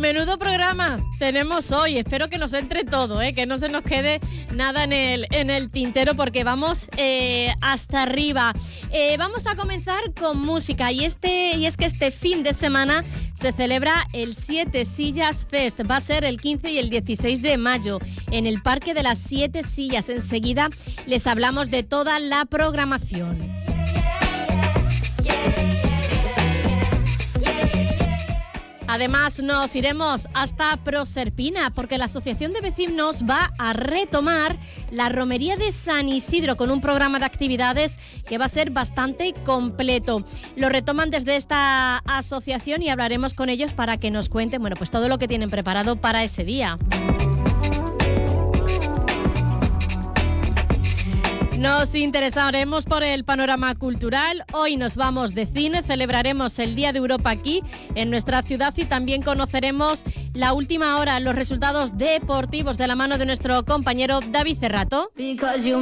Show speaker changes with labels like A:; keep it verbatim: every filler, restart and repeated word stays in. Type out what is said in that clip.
A: menudo programa tenemos hoy. Espero que nos entre todo, ¿eh? Que no se nos quede nada en el, en el tintero porque vamos eh, hasta arriba. Eh, vamos a comenzar con música y, este, y es que este fin de semana se celebra el Siete Sillas Fest. Va a ser el quince y el dieciséis de mayo en el Parque de las Siete Sillas. Enseguida les hablamos de toda la programación. Además, nos iremos hasta Proserpina porque la Asociación de Vecinos va a retomar la romería de San Isidro con un programa de actividades que va a ser bastante completo. Lo retoman desde esta asociación y hablaremos con ellos para que nos cuenten, bueno, pues todo lo que tienen preparado para ese día. Nos interesaremos por el panorama cultural. Hoy nos vamos de cine, celebraremos el Día de Europa aquí en nuestra ciudad y también conoceremos la última hora, los resultados deportivos de la mano de nuestro compañero David Cerrato.